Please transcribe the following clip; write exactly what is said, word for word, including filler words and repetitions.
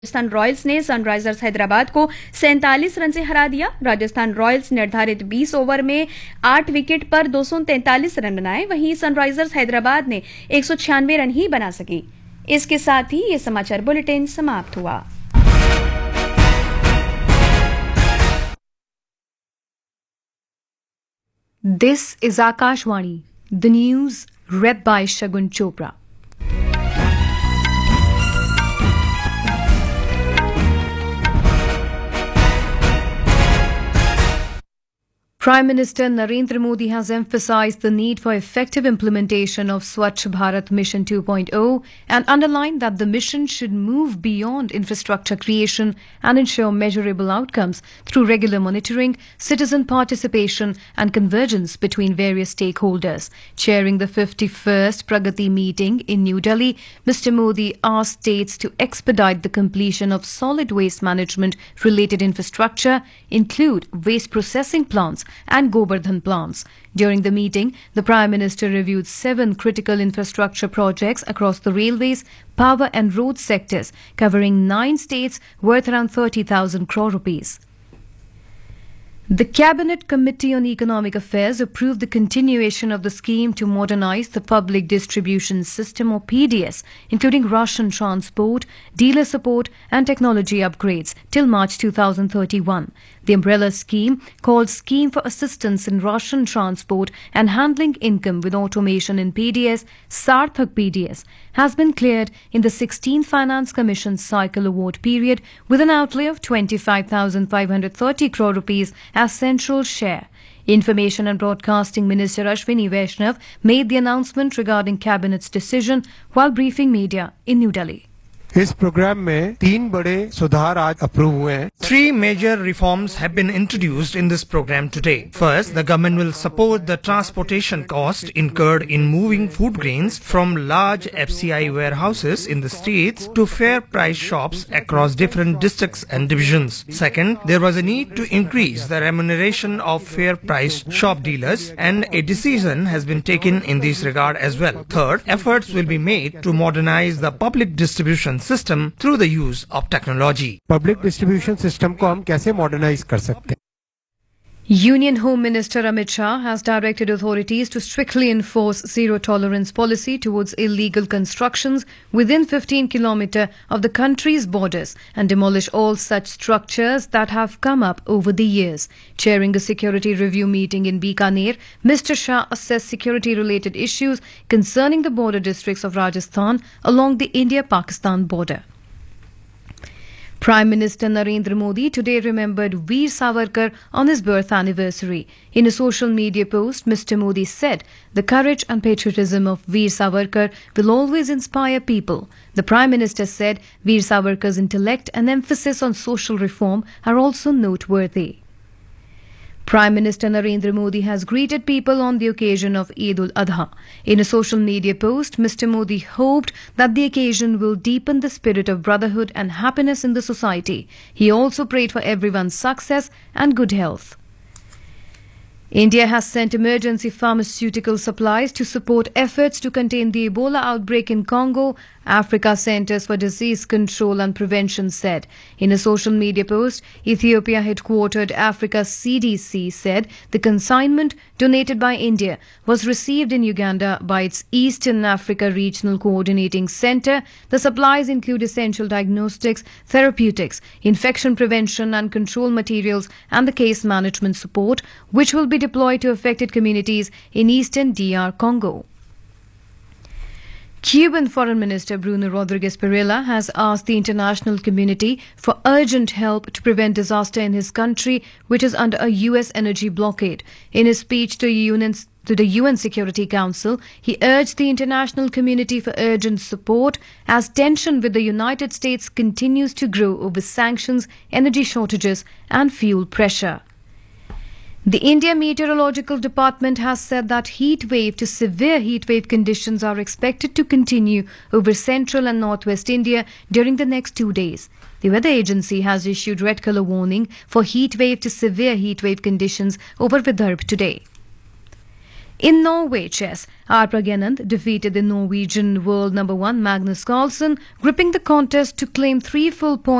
Rajasthan Royals ने Sunrisers Hyderabad को सैंतालीस रन से हरा दिया। राजस्थान रॉयल्स निर्धारित बीस ओवर में आठ विकेट पर दो सौ तैंतालीस रन बनाए, वहीं सनराइजर्स हैदराबाद ने एक सौ छियानवे रन ही बना सकी। इसके साथ ही ये समाचार बुलेटिन समाप्त हुआ। This is Akashvani, the news read by Shagun Chopra. Prime Minister Narendra Modi has emphasized the need for effective implementation of Swachh Bharat Mission two point oh and underlined that the mission should move beyond infrastructure creation and ensure measurable outcomes through regular monitoring, citizen participation and convergence between various stakeholders. Chairing the fifty-first Pragati meeting in New Delhi, Mister Modi asked states to expedite the completion of solid waste management related infrastructure, include waste processing plants and Govardhan plants. During the meeting, the Prime Minister reviewed seven critical infrastructure projects across the railways, power and road sectors, covering nine states worth around thirty thousand crore rupees. The Cabinet Committee on Economic Affairs approved the continuation of the scheme to modernize the public distribution system or P D S, including Russian transport, dealer support and technology upgrades till March two thousand thirty-one. The umbrella scheme, called Scheme for Assistance in Russian Transport and Handling Income with Automation in P D S, Sarthak P D S, has been cleared in the sixteenth Finance Commission cycle award period with an outlay of twenty-five thousand five hundred thirty crore rupees as central share. Information and Broadcasting Minister Ashwini Vaishnav made the announcement regarding Cabinet's decision while briefing media in New Delhi. इस programme में तीन बड़े सुधार आज approve हुए हैं। Three major reforms have been introduced in this program today. First, the government will support the transportation cost incurred in moving food grains from large F C I warehouses in the states to fair price shops across different districts and divisions. Second, there was a need to increase the remuneration of fair price shop dealers, and a decision has been taken in this regard as well. Third, efforts will be made to modernize the public distribution system through the use of technology. Public distribution system को हम कैसे modernize कर सकते हैं? Union Home Minister Amit Shah has directed authorities to strictly enforce zero-tolerance policy towards illegal constructions within fifteen kilometres of the country's borders and demolish all such structures that have come up over the years. Chairing a security review meeting in Bikaner, Mister Shah assessed security-related issues concerning the border districts of Rajasthan along the India-Pakistan border. Prime Minister Narendra Modi today remembered Veer Savarkar on his birth anniversary. In a social media post, Mister Modi said, "The courage and patriotism of Veer Savarkar will always inspire people." The Prime Minister said Veer Savarkar's intellect and emphasis on social reform are also noteworthy. Prime Minister Narendra Modi has greeted people on the occasion of Eid ul-Adha. In a social media post, Mister Modi hoped that the occasion will deepen the spirit of brotherhood and happiness in the society. He also prayed for everyone's success and good health. India has sent emergency pharmaceutical supplies to support efforts to contain the Ebola outbreak in Congo, Africa Centers for Disease Control and Prevention said. In a social media post, Ethiopia-headquartered Africa C D C said the consignment donated by India was received in Uganda by its Eastern Africa Regional Coordinating Center. The supplies include essential diagnostics, therapeutics, infection prevention and control materials and the case management support, which will be deployed to affected communities in eastern D R Congo. Cuban Foreign Minister Bruno Rodriguez Pereira has asked the international community for urgent help to prevent disaster in his country, which is under a U S energy blockade. In his speech to, U N, to the U N Security Council, he urged the international community for urgent support as tension with the United States continues to grow over sanctions, energy shortages and fuel pressure. The India Meteorological Department has said that heat wave to severe heat wave conditions are expected to continue over central and northwest India during the next two days. The weather agency has issued red colour warning for heat wave to severe heat wave conditions over Vidarbha today. In Norway chess, R. Pragyanand defeated the Norwegian world number one Magnus Carlsen, gripping the contest to claim three full points